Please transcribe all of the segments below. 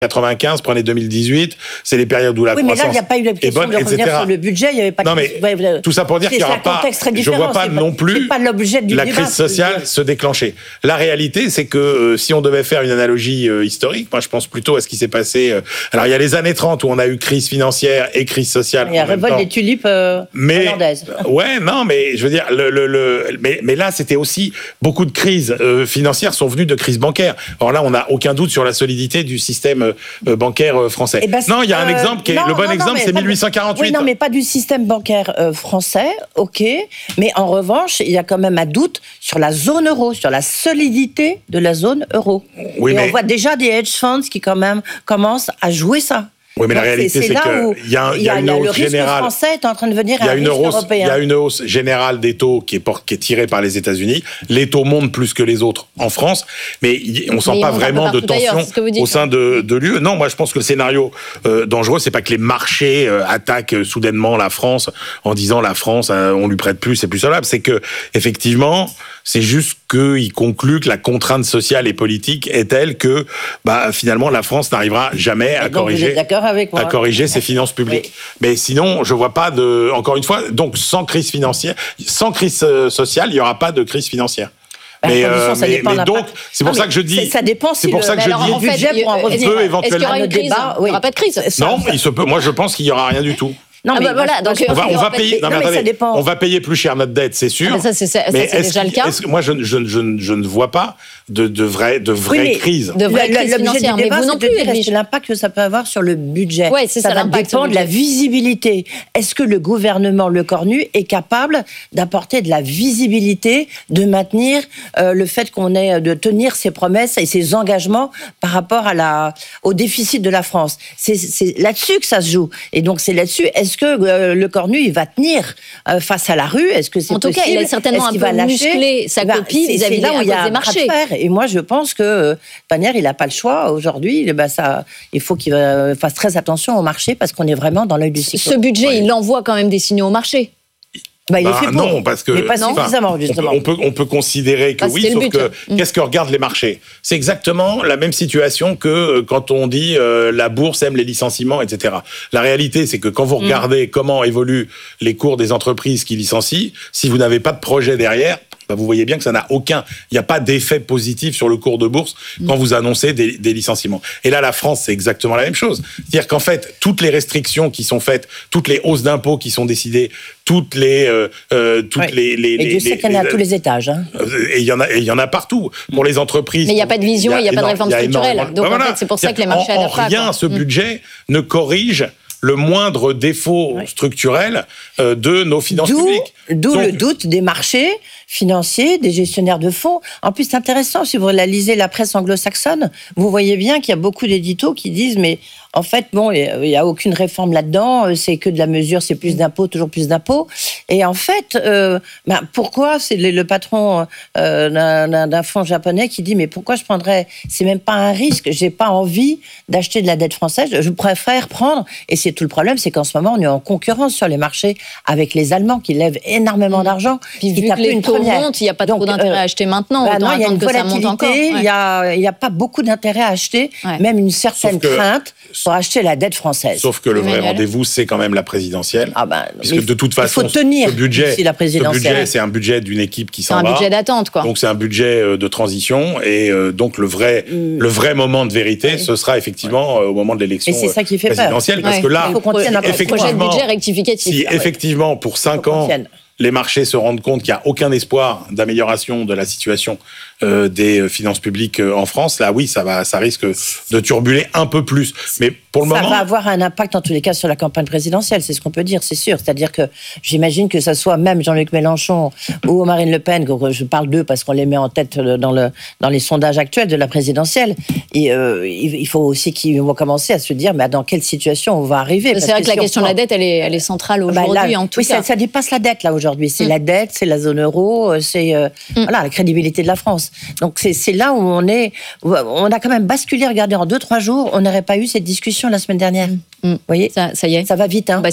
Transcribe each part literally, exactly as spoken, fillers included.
quatre-vingt-quinze, prenez deux mille dix-huit, c'est les périodes où la oui, croissance est bonne, et cetera. Oui, mais là, il n'y a pas eu la question de revenir sur le budget, il n'y avait pas de... Non, mais tout ça pour dire qu'il n'y aura pas... Je ne vois pas non plus pas l'objet du la débat, crise sociale se déclencher. La réalité, c'est que euh, si on devait faire une analogie euh, historique, moi je pense plutôt à ce qui s'est passé... Euh, alors il y a les années trente où on a eu crise financière et crise sociale. Il y a révolte des tulipes euh, mais, hollandaises. Ouais, non, mais je veux dire, le, le, le, mais, mais là c'était aussi... Beaucoup de crises euh, financières sont venues de crises bancaires. Alors là, on n'a aucun doute sur la solidité du système euh, bancaire euh, français. Eh ben, non, il y a un euh, exemple qui est... Non, le bon non, exemple, non, c'est mille huit cent quarante-huit. Oui, non, mais pas du système bancaire euh, français, ok. Mais en revanche, il y a quand même un doute sur la zone euro, sur la solidité de la zone euro. Oui, Et mais... on voit déjà des hedge funds qui quand même commencent à jouer ça. Oui, mais donc la réalité, c'est, c'est qu'il y a, y a une hausse le risque générale. français est en train de devenir un risque hausse, européen. Il y a une hausse générale des taux qui est, por- qui est tirée par les États-Unis. Les taux montent plus que les autres en France, mais on ne sent mais pas vraiment de tension dites, au sein de, de l'U E. Non, moi, je pense que le scénario euh, dangereux, c'est pas que les marchés euh, attaquent euh, soudainement la France en disant la France, euh, on lui prête plus, c'est plus solvable. C'est que effectivement, c'est juste qu'il conclut que la contrainte sociale et politique est telle que, bah, finalement, la France n'arrivera jamais à donc corriger, vous êtes d'accord avec moi. à corriger ses finances publiques. Oui. Mais sinon, je vois pas de, encore une fois, donc sans crise financière, sans crise sociale, il y aura pas de crise financière. Mais, euh, ça mais, mais donc, c'est pour non, ça que je dis. Ça dépend. C'est pour le, ça que je alors, dis. En fait, budget pour en revenir. Peut éventuellement. Est-ce qu'il y aura une crise débat, oui. Il n'y aura pas de crise. Non, il se peut. Moi, je pense qu'il y aura rien du tout. Non, ah mais bah voilà, donc on va, on va payer. Non, mais non, attendez, ça dépend. On va payer plus cher notre dette, c'est sûr. Ah, mais ça, c'est, ça, mais c'est déjà le cas. Est-ce que, moi, je, je, je, je ne vois pas de, de vraies de vraie oui, crises. De vraies crises financières, mais vous non plus. C'est l'impact que ça peut avoir sur le budget. Ouais, c'est ça, ça va dépendre de la visibilité. Est-ce que le gouvernement Lecornu est capable d'apporter de la visibilité, de maintenir euh, le fait qu'on ait de tenir ses promesses et ses engagements par rapport à la au déficit de la France. C'est, c'est là-dessus que ça se joue. Et donc c'est là-dessus. Est-ce que euh, le Cornu, il va tenir euh, face à la rue? Est-ce que c'est En tout possible? cas, il a certainement un peu musclé sa bah, copie c'est, vis-à-vis c'est là où des, il y a des marchés. Et moi, je pense que euh, Panière, il n'a pas le choix aujourd'hui. Bah, ça, il faut qu'il euh, fasse très attention au marché parce qu'on est vraiment dans l'œil du cyclone. Ce budget, ouais. il envoie quand même des signaux au marché. Bah, il bah, est fait pour. Non, parce que mais pas enfin, suffisamment justement. On peut, on peut, on peut considérer que bah, oui, sauf que mmh. qu'est-ce que regardent les marchés? C'est exactement la même situation que quand on dit euh, la bourse aime les licenciements, et cetera. La réalité, c'est que quand vous regardez mmh. comment évoluent les cours des entreprises qui licencient, si vous n'avez pas de projet derrière, bah vous voyez bien que ça n'a aucun, il n'y a pas d'effet positif sur le cours de bourse quand vous annoncez des, des licenciements. Et là, la France, c'est exactement la même chose. C'est-à-dire qu'en fait, toutes les restrictions qui sont faites, toutes les hausses d'impôts qui sont décidées, toutes les, euh, euh, toutes ouais. les, les, et Dieu sait qu'il y en a à tous les étages. Hein. Et il y en a, et il y en a partout pour les entreprises. Mais il n'y a pas de vision, il n'y a, a pas de réforme structurelle. Donc bah, en voilà. fait, c'est pour ça que les marchés n'adhèrent pas. En rien, quoi. ce budget mmh. ne corrige le moindre défaut ouais. structurel euh, de nos finances d'où, publiques. D'où Donc, le doute des marchés financiers, des gestionnaires de fonds. En plus, c'est intéressant, si vous lisez la presse anglo-saxonne, vous voyez bien qu'il y a beaucoup d'éditos qui disent, mais en fait, bon, il n'y a aucune réforme là-dedans, c'est que de la mesure, c'est plus d'impôts, toujours plus d'impôts. Et en fait, euh, ben, pourquoi c'est le, le patron euh, d'un, d'un fonds japonais qui dit, mais pourquoi je prendrais, c'est même pas un risque, j'ai pas envie d'acheter de la dette française, je préfère prendre, et c'est tout le problème, c'est qu'en ce moment, on est en concurrence sur les marchés avec les Allemands qui lèvent énormément d'argent. Puis vu que les taux montent, il n'y a pas Donc, trop d'intérêt euh, à acheter maintenant, bah autant non, attendre que ça monte encore. Il Ouais. n'y a, y a pas beaucoup d'intérêt à acheter, ouais. même une certaine que, crainte pour acheter la dette française. Sauf que le vrai Emmanuel. rendez-vous, c'est quand même la présidentielle. Ah ben, puisque de toute façon, il faut tenir ce budget, la présidentielle. ce budget, c'est un budget d'une équipe qui s'en va. C'est un budget d'attente, quoi. Donc c'est un budget de transition, et euh, donc le vrai, mmh. le vrai moment de vérité, oui. ce sera effectivement ouais. au moment de l'élection et c'est ça qui fait présidentielle, peur. parce ouais. que là, il faut qu'on tienne un projet de budget rectificatif. Si effectivement, pour cinq ans, les marchés se rendent compte qu'il n'y a aucun espoir d'amélioration de la situation euh, des finances publiques en France, là oui, ça va, ça risque de turbuler un peu plus. Mais pour le ça moment, va avoir un impact en tous les cas sur la campagne présidentielle, c'est ce qu'on peut dire, c'est sûr. C'est-à-dire que j'imagine que ça soit même Jean-Luc Mélenchon ou Marine Le Pen, je parle d'eux parce qu'on les met en tête dans, le, dans les sondages actuels de la présidentielle. Et euh, il faut aussi qu'ils vont commencer à se dire, mais dans quelle situation on va arriver. C'est vrai que, que la si question prend... de la dette, elle est, elle est centrale aujourd'hui, bah là, en tout oui, cas. Oui, ça, ça dépasse la dette là aujourd'hui. C'est mmh. la dette, c'est la zone euro, c'est euh, mmh. voilà la crédibilité de la France. Donc c'est, c'est là où on est, où on a quand même basculé. Regardez, en deux trois jours, on n'aurait pas eu cette discussion la semaine dernière. Mmh. Vous voyez, ça, ça y est, ça va vite. Hein. On bascule.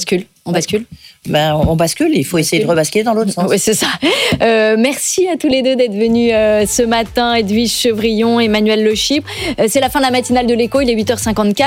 On bascule ben, on bascule, il faut on essayer bascule. de rebasculer dans l'autre sens. Oui, c'est ça. Euh, merci à tous les deux d'être venus euh, ce matin, Edwige Chevrillon, Emmanuel Le Chypre. Euh, c'est la fin de la matinale de l'Écho, il est huit heures cinquante-quatre.